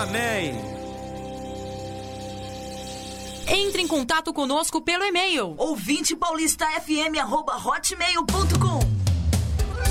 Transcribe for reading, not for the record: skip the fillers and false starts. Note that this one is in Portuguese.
Amém. Entre em contato conosco pelo e-mail ouvintepaulistafm@hotmail.com.